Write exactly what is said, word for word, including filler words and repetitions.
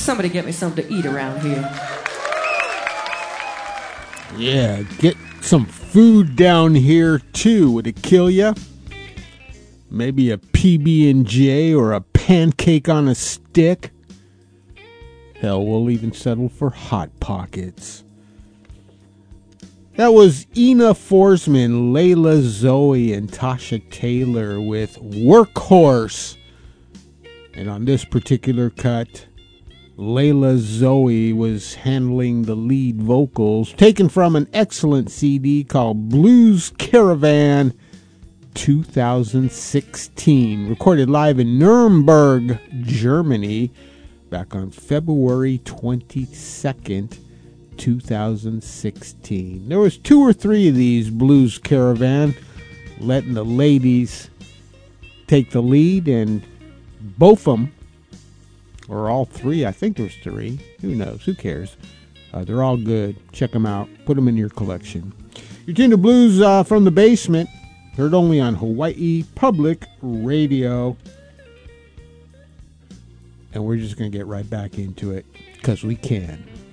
Somebody get me something to eat around here. Yeah, get some food down here too. Would it kill ya? Maybe a P B and J or a pancake on a stick? Hell, we'll even settle for Hot Pockets. That was Ina Forsman, Layla Zoe, and Tasha Taylor with Workhorse. And on this particular cut, Layla Zoe was handling the lead vocals, taken from an excellent C D called Blues Caravan two thousand sixteen, recorded live in Nuremberg, Germany, back on February twenty-second, two thousand sixteen. There was two or three of these Blues Caravan, letting the ladies take the lead, and both of them, or all three, I think there's three, who knows, who cares, uh, they're all good. Check them out, put them in your collection. You're tuned to Blues uh, from the Basement, heard only on Hawaii Public Radio, and we're just going to get right back into it, because we can.